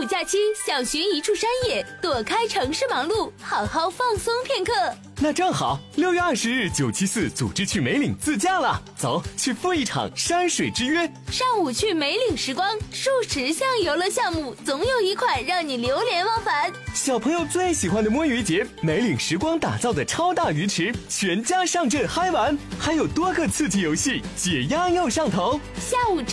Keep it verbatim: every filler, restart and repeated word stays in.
暑假期想寻一处山野，躲开城市忙碌，好好放松片刻。 那正好，六月二十日九七四组织去梅岭自驾了，走，去赴一场山水之约。 上午去梅岭时光，数十项游乐项目，总有一款让你流连忘返。 小朋友最喜欢的摸鱼节，梅岭时光打造的超大鱼池，全家上阵嗨玩，还有多个刺激游戏，解压又上头。 下午